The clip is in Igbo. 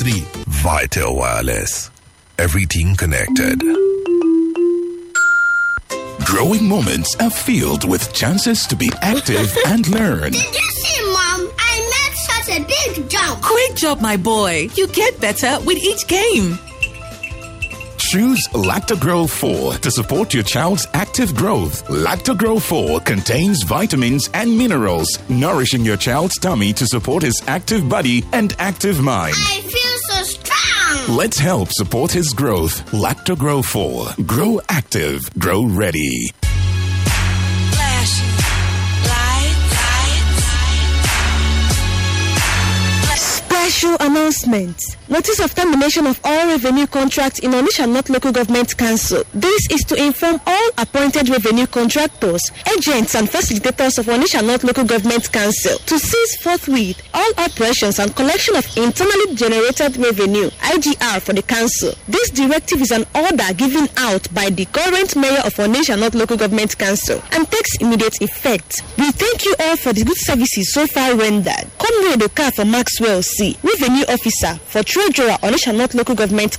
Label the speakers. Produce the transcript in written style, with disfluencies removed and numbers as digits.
Speaker 1: 3.
Speaker 2: Vital Wireless. Everything connected.
Speaker 3: Growing moments are filled with chances to be active and learn.
Speaker 4: Did you see, Mom? I made such a big jump.
Speaker 5: Great job, my boy. You get better with each game.
Speaker 3: Choose Lactogro 4 to support your child's active growth. Lactogro 4 contains vitamins and minerals, nourishing your child's tummy to support his active body and active mind.
Speaker 4: I feel so strong.
Speaker 3: Let's help support his growth. Lactogro 4. Grow active. Grow ready.
Speaker 6: Special announcement. Notice of termination of all revenue contracts in Onitsha North Local Government Council. This is to inform all appointed revenue contractors, agents and facilitators of Onitsha North Local Government Council to cease forthwith all operations and collection of internally generated revenue, IGR, for the council. This directive is an order given out by the current mayor of Onitsha North Local Government Council and takes immediate effect. We thank you all for the good services so far rendered. Comrade Oka for Maxwell C, Revenue Officer for Treasurer Onitsha North Local Government